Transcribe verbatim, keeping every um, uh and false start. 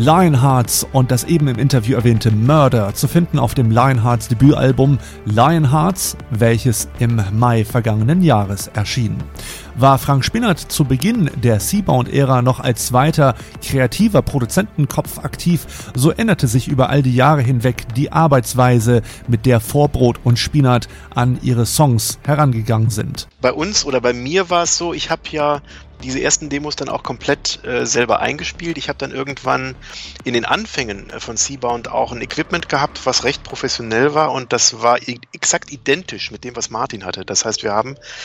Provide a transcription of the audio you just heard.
Lionhearts und das eben im Interview erwähnte Murder zu finden auf dem Lionhearts Debütalbum Lionhearts, welches im Mai vergangenen Jahres erschien. War Frank Spinnert zu Beginn der C-Bound-Ära noch als zweiter kreativer Produzentenkopf aktiv, so änderte sich über all die Jahre hinweg die Arbeitsweise, mit der Vorbrot und Spinnert an ihre Songs herangegangen sind. Bei uns oder bei mir war es so, ich habe ja diese ersten Demos dann auch komplett äh, selber eingespielt. Ich habe dann irgendwann in den Anfängen von C-Bound auch ein Equipment gehabt, was recht professionell war und das war i- exakt identisch mit dem, was Martin hatte. Das heißt, wir haben